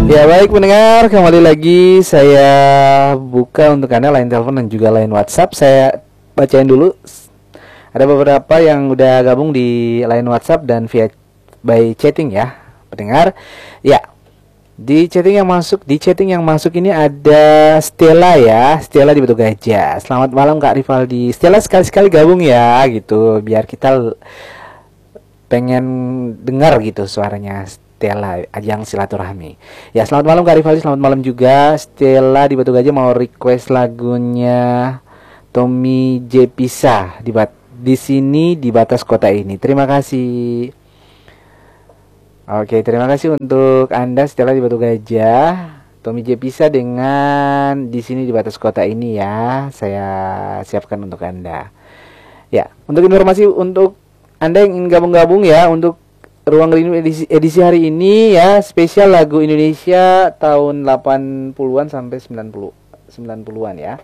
Ya baik pendengar, kembali lagi saya buka untuk Anda line telepon dan juga line WhatsApp. Saya bacain dulu. Ada beberapa yang udah gabung di line WhatsApp dan via by chatting ya, pendengar. Ya, di chatting yang masuk ini ada Stella ya, Stella di Batu Gajah. Selamat malam Kak Rivaldi. Stella sekali-sekali gabung ya gitu, biar kita pengen dengar gitu suaranya Stella, ajang silaturahmi. Ya, selamat malam Kak Rivaldi, selamat malam juga. Stella di Batu Gajah mau request lagunya Tommy J Pisa di sini di batas kota ini. Terima kasih. Oke, terima kasih untuk Anda Stella di Batu Gajah. Tommy J Pisa dengan di sini di batas kota ini ya. Saya siapkan untuk Anda. Ya, untuk informasi untuk Anda yang ingin gabung-gabung ya untuk Ruang Rindu edisi hari ini ya, spesial lagu Indonesia tahun 80-an sampai 90-an ya.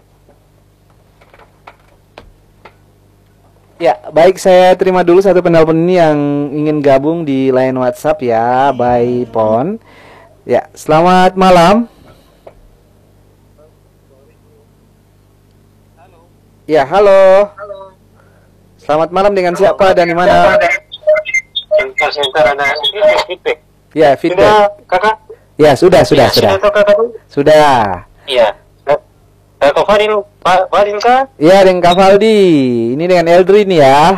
Ya, baik, saya terima dulu satu penelpon ini yang ingin gabung di line WhatsApp ya, by phone. Ya, selamat malam. Ya, halo. Selamat malam, dengan siapa dan di mana? Sebentar ada feedback. Ya, feedback. Sudah, Kakak? Ya, sudah. Sudah. Iya. Kak Fadil kah? Iya, dengan Kak Valdi. Ini dengan Eldrin ya.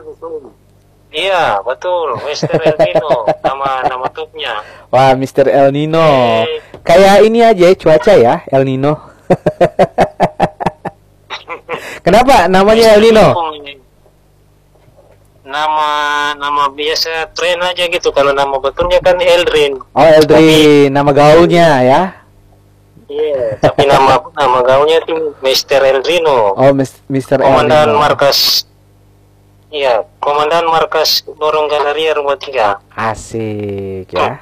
Iya, betul. Mr. El Nino, nama tutnya. Wah, Mr. El Nino. Kayak ini aja cuaca ya, El Nino. Kenapa namanya El Nino? Nama biasa tren aja gitu. Kalau nama betulnya kan Eldrin. Oh, Eldrin, nama gaulnya ya. Iya, tapi nama gaulnya itu Mr. Eldrino. Oh, Mr. Komandan Eldrino. markas. Iya, Komandan markas Lorong Galeria Rumah 3. Asik ya.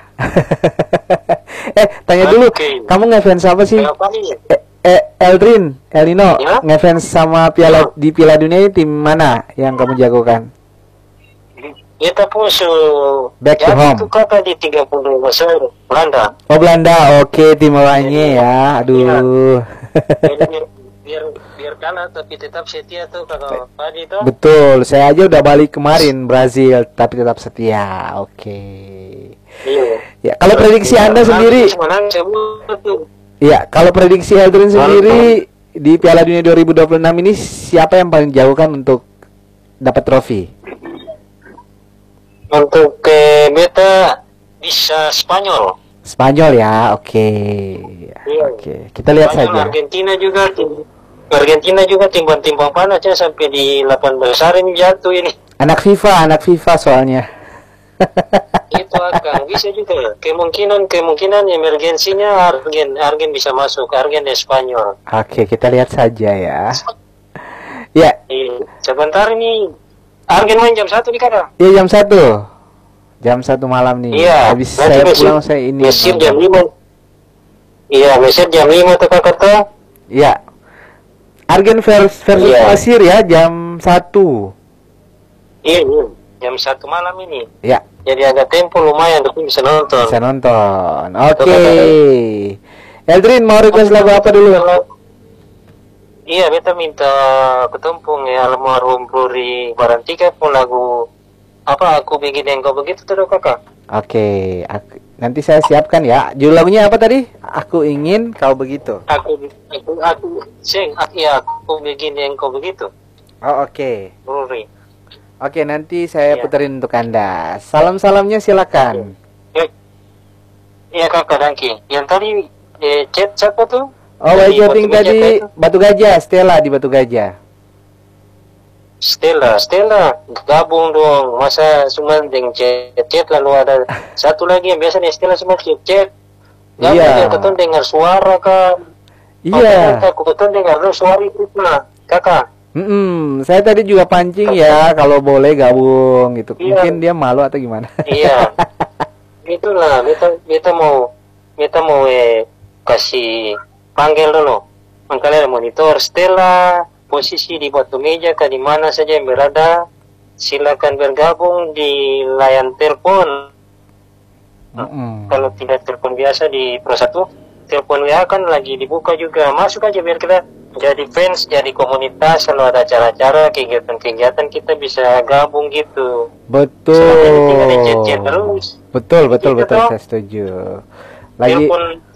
Tanya dulu, kamu ngefans apa sih? Eldrin, Elino, Ya? ngefans sama di Piala Dunia tim mana yang kamu jagokan? Kita pun Back to home. Itu kata di 30 besar Belanda. Oh, Belanda, oke, tim oranye ya. Aduh. biar kalah tapi tetap setia tuh kalau tadi tuh. Betul, saya aja udah balik kemarin Brazil tapi tetap setia. Oke. Iya. Ya, kalau prediksi Anda sendiri. Iya, kalau prediksi Eldrin sendiri di Piala Dunia 2026 ini siapa yang paling jauh kan untuk dapat trofi? Untuk beta bisa Spanyol. Spanyol ya, oke. Iya. Oke, kita lihat Spanyol, saja. Argentina juga timbang-timbang panasnya sampai di 8 besar ini jatuh ini. Anak FIFA soalnya. Itu akan bisa juga. Kemungkinan emergensinya Argen bisa masuk. Argen dan Spanyol. Oke, kita lihat saja ya. Ya. Sebentar ini Argen main jam 1 nih kakak. Iya, jam 1. Jam 1 malam nih. Iya. Habis saya pulang saya ini. Mesir jam 5. Iya, Mesir jam 5 tuh kakak tuh. Iya. Argen versus Mesir ya jam 1. Iya. Jam 1 malam ini. Ya. Jadi agak tempo lumayan tapi bisa nonton. Oke. Eldrin mau request lagu apa dulu? Iya, beta minta ketumpung ya almarhum Ruri Barantika pun lagu apa aku begini engkau begitu tuh kakak. Oke, nanti saya siapkan ya. Judul lagunya apa tadi? Aku ingin kau begitu. Aku begini engkau begitu. Oh, oke. Ruri. Oke, nanti saya puterin untuk Anda. Salam-salamnya silakan. Iya kakak Dangki. Yang tadi chat siapa tuh? Oh, chatting tadi Batu Gajah, Stella di Batu Gajah. Stella gabung dong. Masa cuma dengan chat lalu ada satu lagi yang biasanya Stella cuma chat. Iya. Keton dengar suara kan. Iya. Aku keton dengar suara itu mah kakak. Saya tadi juga pancing ya kalau boleh gabung gitu. Mungkin dia malu atau gimana? Iya. Itulah beta mau kasih panggil dulu. Kalian monitor Stella posisi di batu meja di mana saja yang berada. Silakan bergabung di layar telepon Kalau tidak telepon biasa di Pro 1, telepon WA kan lagi dibuka juga. Masuk aja biar kita jadi fans, jadi komunitas. Kalau ada acara-acara, kegiatan-kegiatan kita bisa gabung gitu. Betul. Tinggal chat-chat terus. Betul, Gitu saya setuju. Lagi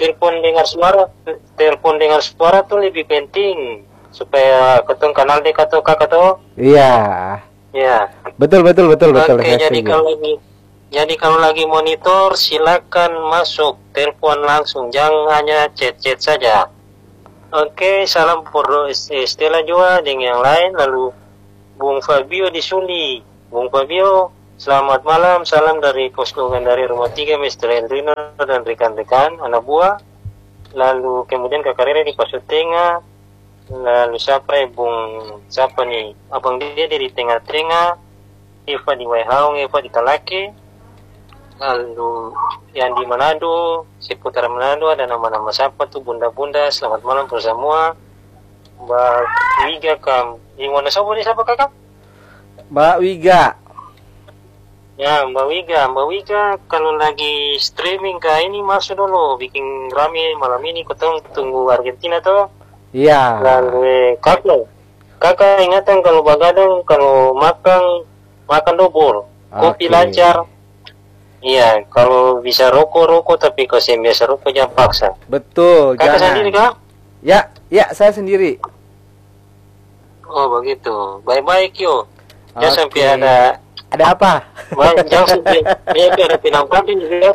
telepon dengar suara tuh lebih penting supaya ketemu kenal dek atau kakak tuh. iya. Ya. Betul, Oke, saya jadi setuju. kalau lagi monitor silakan masuk, telepon langsung, jangan hanya chat-chat saja. Oke, salam for Stella juga dengan yang lain, lalu Bung Fabio di Suli. Bung Fabio, selamat malam, salam dari Kostungan dari Rumah 3, Mr. Hendrino dan rekan-rekan, anak buah. Lalu kemudian Kakak Rere di Pasir Tengah. Lalu siapa nih? Abang dia dari Tengah-Tengah. Eva di Waihaung, Eva di Talake. Lalu yang di Manado, seputar Manado ada nama-nama siapa tuh, bunda-bunda. Selamat malam untuk semua. Mbak Wiga kam. Yang mana siapa kakak? Mbak Wiga. Ya, Mbak Wiga kalau lagi streaming kayak ini masuk dulu, bikin rame malam ini, ketemu tunggu Argentina tuh. Iya. Lalu kakak ingatan kalau begadang, kalau makan double, kopi lancar. Iya, kalau bisa rokok, tapi kalau saya biasa rokok jangan paksa. Betul. Kakak jangan. sendiri kak? Ya, saya sendiri. Oh begitu, baik-baik yo. Jangan sampai ada apa? Jangan sampai ada penampakan juga.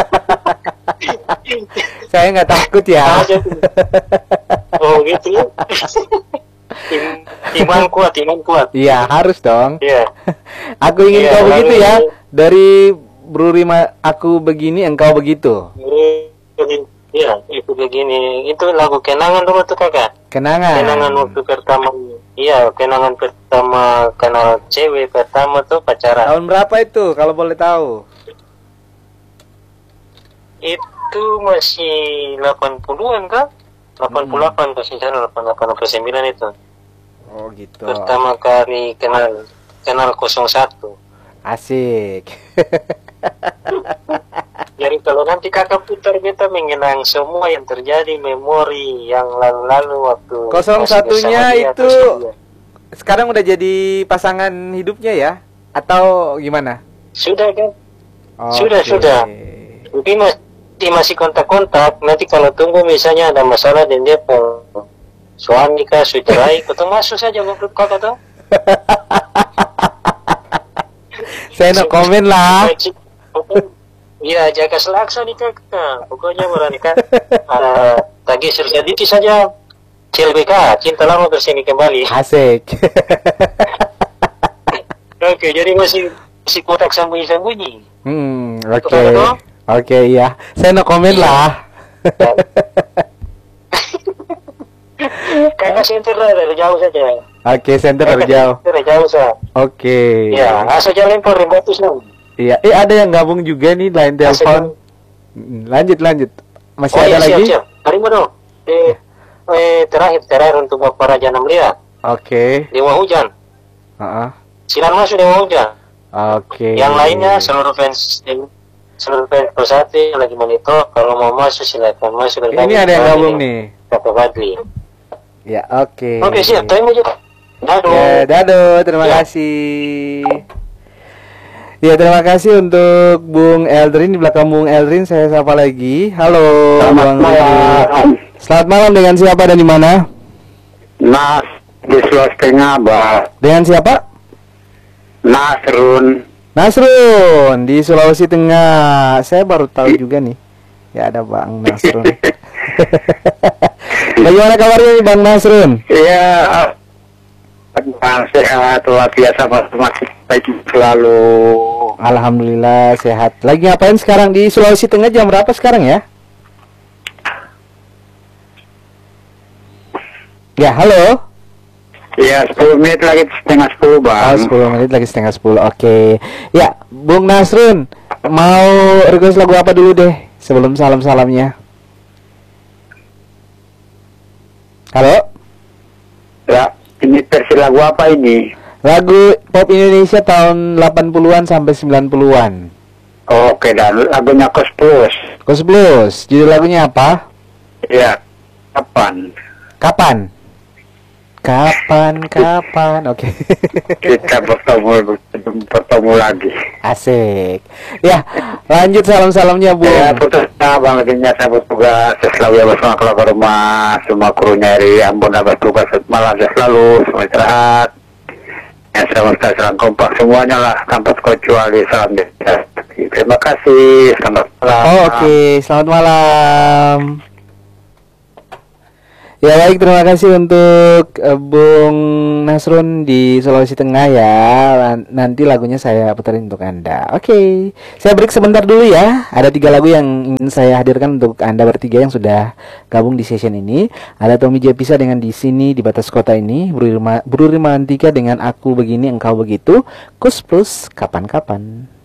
Saya nggak takut ya. Oh gitu ya. Iman kuat. Iya, harus dong. Iya. Aku ingin kau begitu ya. Dari Bro Rima, aku begini, engkau begitu. Iya, itu begini. Itu lagu kenangan dulu tuh kakak. Kenangan waktu pertama. Iya, kenangan pertama kenal cewek pertama tuh pacaran. Tahun berapa itu kalau boleh tahu? Itu masih 80-an kak? 88 pasti sana, 88 89 itu. Oh gitu. Pertama kali kenal 01. Asik. Jadi kalau nanti kakak putar beta mengenang semua yang terjadi, memori yang lalu-lalu waktu 01-nya itu sekarang udah jadi pasangan hidupnya ya? Atau gimana? Sudah kan? Okay. Sudah. Tapi masih kontak-kontak. Nanti kalau tunggu misalnya ada masalah dan dia pun suami kah, sucerai, ketemu masuk saja menurut kakak tuh. Saya no komen lah. Iya, jaga selaksa nih kakak. Pokoknya berani kak. Tagih sedikit saja. CLBK, cinta lama bersemi kembali. Asik. Oke, jadi masih kotak sembunyi-sembunyi. Oke, iya. Saya no komen lah. Kakak center dari jauh saja. Oke, center dari jauh. Dari jauh saja. Oke. Ya, asal jalan lempar batu lah. Iya, ada yang gabung juga nih line telepon. Lanjut. Masih ada lagi? Siap. Hari mana? Terakhir untuk Bapak Raja Namlia. Oke. Dewa Hujan. Silakan masuk Dewa Hujan. Oke. Yang lainnya seluruh fans Persatu yang lagi monitor, kalau mau masuk silakan masuk. Ini ada yang gabung nih. Bapak Badli. Ya, oke. Oke, siap. Terima kasih. Dado, terima kasih. Ya, terima kasih untuk Bung Eldrin. Di belakang Bung Eldrin saya sapa lagi. Halo, Bang Eldrin. Selamat malam, dengan siapa dan di mana? Mas di Sulawesi Tengah, Mbak. Dengan siapa? Nasrun di Sulawesi Tengah. Saya baru tahu juga nih. Ya, ada Bang Nasrun. Bagaimana kabarnya nih Bang Nasrun? Iya, Bang sehat, luar biasa, masih baik selalu. Alhamdulillah sehat. Lagi ngapain sekarang di Sulawesi Tengah, jam berapa sekarang ya? Ya, halo. Iya, 10 menit lagi setengah 10, Bang. 10 menit lagi setengah 10. Oke. Ya, Bung Nasrun, mau request lagu apa dulu deh sebelum salam-salamnya? Halo? Ya, ini versi lagu apa ini? Lagu pop Indonesia tahun 80-an sampai 90-an. Oke, dan lagunya Kos Plus. Kos Blues. Judul lagunya apa? Iya. Kapan Kapan? Kapan? Oke. kita bertemu lagi? Asik. Ya, lanjut salam-salamnya, Bu. Ya, putus Bang Dinya saya bertugas selalu ya bersama keluarga rumah, semua krunya dari Ambon abas tugas malam selalu, semua istirahat. Ya, selamat salam kompak semuanya lah, tanpa kecuali salam desa. Terima kasih, selamat malam. Oh, oke, selamat malam. Ya baik, terima kasih untuk Bung Nasrun di Sulawesi Tengah ya. Nanti lagunya saya puterin untuk Anda. Oke, saya break sebentar dulu ya. Ada 3 lagu yang ingin saya hadirkan untuk Anda bertiga yang sudah gabung di session ini. Ada Tommy Jepisa dengan Di Sini di Batas Kota Ini, Bru Romantika dengan Aku Begini Engkau Begitu, Kus Plus Kapan-Kapan.